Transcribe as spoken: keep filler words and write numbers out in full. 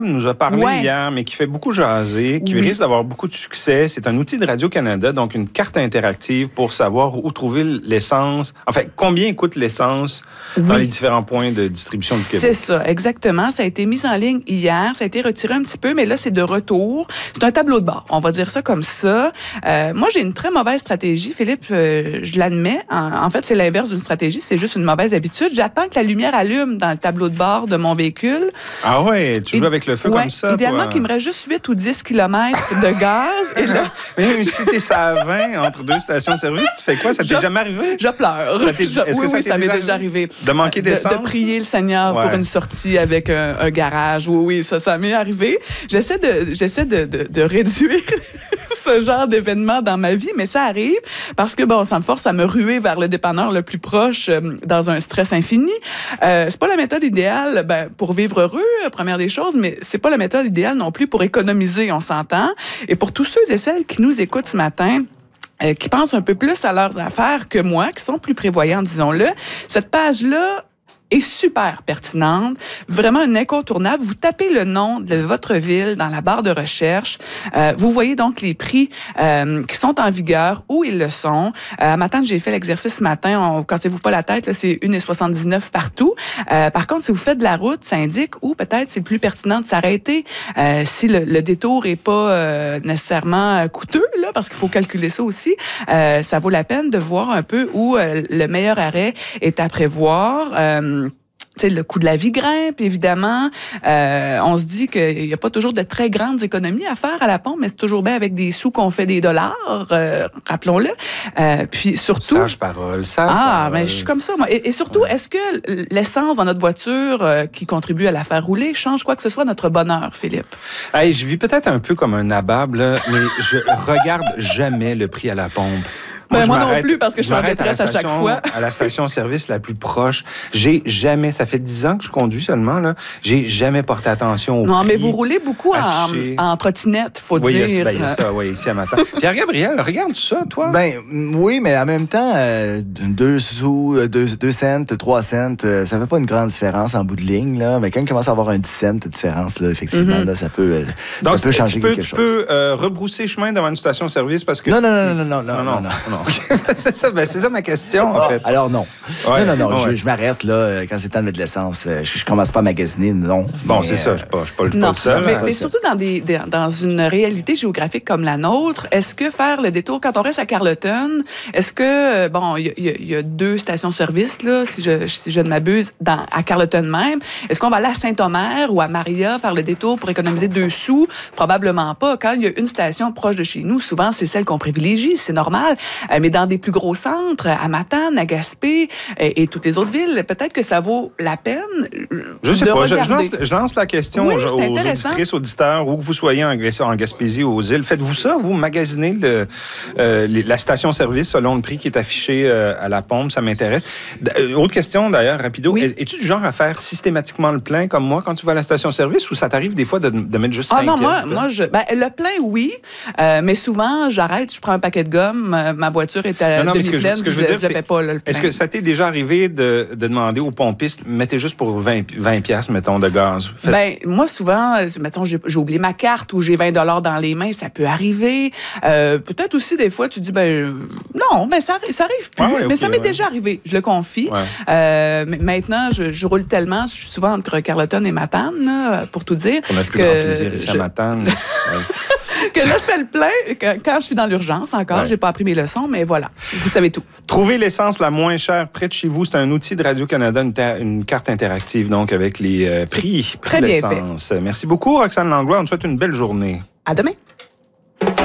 nous a parlé ouais. hier, mais qui fait beaucoup jaser, qui oui. risque d'avoir beaucoup de succès. C'est un outil de Radio-Canada, donc une carte interactive pour savoir où trouver l'essence. Enfin, combien coûte l'essence oui. dans les différents points de distribution du Québec. C'est ça, exactement. Ça a été mis en ligne hier. Ça a été retiré un petit peu, mais là, c'est de retour. C'est un tableau de bord. On va dire ça comme ça. Euh, moi, j'ai une très mauvaise stratégie, Philippe. Euh, je l'admets. En, en fait, c'est l'inverse d'une stratégie. C'est juste une mauvaise habitude. J'attends que la lumière allume dans le tableau de bord de mon véhicule. Ah ouais, tu joues Et, avec le feu ouais, comme ça. Idéalement, qu'il me reste juste huit ou dix kilomètres de gaz. Et là... Mais même si t'es à vingt entre deux stations-service, tu fais quoi? Ça t'est jamais arrivé? Je pleure. Ça Est-ce oui, que ça oui, ça m'est déjà arrivé. De manquer d'essence? De, de prier le Seigneur ouais. pour une sortie avec un, un garage. Oui, oui, ça, ça m'est arrivé. J'essaie de, j'essaie de, de, de réduire ce genre d'événement dans ma vie, mais ça arrive parce que, bon, ça me force à me ruer vers le dépanneur le plus proche euh, dans un stress infini. Euh, c'est pas la méthode idéale ben, pour vivre heureux, première des choses, mais c'est pas la méthode idéale non plus pour économiser, on s'entend. Et pour tous ceux et celles qui nous écoutent ce matin, euh, qui pensent un peu plus à leurs affaires que moi, qui sont plus prévoyants, disons-le, cette page-là est super pertinente, vraiment un incontournable. Vous tapez le nom de votre ville dans la barre de recherche. Euh, vous voyez donc les prix euh, qui sont en vigueur, où ils le sont. Euh, à matin, j'ai fait l'exercice ce matin. On, cassez-vous pas la tête, là, c'est un virgule soixante-dix-neuf partout. Euh, par contre, si vous faites de la route, ça indique où peut-être c'est plus pertinent de s'arrêter euh, si le, le détour est pas euh, nécessairement coûteux, là, parce qu'il faut calculer ça aussi. Euh, ça vaut la peine de voir un peu où euh, le meilleur arrêt est à prévoir. Euh, Tu sais, le coût de la vie grimpe, évidemment. Euh, on se dit qu'il n'y a pas toujours de très grandes économies à faire à la pompe, mais c'est toujours bien avec des sous qu'on fait des dollars, euh, rappelons-le. Euh, puis surtout... Sage parole, sage Ah, parole. mais je suis comme ça, moi. Et, et surtout, ouais. est-ce que l'essence dans notre voiture euh, qui contribue à la faire rouler change quoi que ce soit notre bonheur, Philippe? Hey, je vis peut-être un peu comme un nabab, là, mais je regarde jamais le prix à la pompe. Moi, ben, moi non plus, parce que je suis en détresse à, à chaque fois. À la station-service la plus proche. J'ai jamais, ça fait dix ans que je conduis seulement, là, j'ai jamais porté attention au Non, prix mais vous roulez beaucoup en, en trottinette, faut oui, dire. Oui, ben, il y a ça, oui, ici à matin. Pierre-Gabriel, regarde ça, toi? Ben, oui, mais en même temps, euh, deux sous, deux, deux cents, trois cents, euh, ça fait pas une grande différence en bout de ligne, là. Mais quand il commence à avoir un dix cents de différence, là, effectivement, mm-hmm. là, ça peut, euh, Donc, ça peut changer tu peux, quelque tu chose. Tu peux euh, rebrousser chemin devant une station-service parce que... Non, non, tu... non, non, non, non, non, non, non. non. c'est, ça, ben, c'est ça ma question, en fait. Alors, non. Ouais, non, non, non, ouais. je, je m'arrête, là, quand c'est temps de mettre de l'essence. Je, je commence pas à magasiner, non. Bon, mais, c'est ça, je ne suis pas, pas, pas le seul. Mais, hein. mais surtout dans, des, des, dans une réalité géographique comme la nôtre, est-ce que faire le détour, quand on reste à Carleton, est-ce que, bon, il y, y, y a deux stations-service, là, si je, si je ne m'abuse, dans, à Carleton même, est-ce qu'on va aller à Saint-Omer ou à Maria faire le détour pour économiser deux sous? Probablement pas. Quand il y a une station proche de chez nous, souvent, c'est celle qu'on privilégie, c'est normal. Euh, mais dans des plus gros centres, à Matane, à Gaspé et, et toutes les autres villes, peut-être que ça vaut la peine je sais de pas, je, regarder. je, lance, je lance la question oui, aux, aux auditrices, auditeurs, où que vous soyez en, en Gaspésie ou aux îles. Faites-vous ça, vous, magasinez le, euh, les, la station-service selon le prix qui est affiché euh, à la pompe? Ça m'intéresse. Euh, autre question, d'ailleurs, rapido. Oui. Es-tu du genre à faire systématiquement le plein comme moi quand tu vas à la station-service ou ça t'arrive des fois de, de mettre juste cinq Ah non, pièces, moi, moi je, ben, le plein, oui, euh, mais souvent, j'arrête, je prends un paquet de gomme, euh, ma voiture est à non, non, demi-pleine, ce que je, ce que je veux je, dire, je fais pas là, le plein. Est-ce que ça t'est déjà arrivé de, de demander aux pompistes, mettez juste pour vingt, vingt piastres, mettons, de gaz? Faites... Ben, moi, souvent, mettons, j'ai, j'ai oublié ma carte ou j'ai vingt dollars dans les mains, ça peut arriver. Euh, peut-être aussi, des fois, tu dis, ben, non, mais ça, ça arrive plus. Ah ouais, okay, mais ça m'est ouais. déjà arrivé, je le confie. Ouais. Euh, mais maintenant, je, je roule tellement, je suis souvent entre Carleton et Matane, là, pour tout dire. On a plus que grand plaisir ici je... à Matane. que là, je fais le plein que, quand je suis dans l'urgence encore. Ouais. J'ai pas appris mes leçons, mais voilà, vous savez tout. Trouver l'essence la moins chère près de chez vous, c'est un outil de Radio-Canada, une, ta- une carte interactive, donc, avec les euh, prix, prix Très de bien l'essence. Fait. Merci beaucoup, Roxane Langlois. On te souhaite une belle journée. À demain.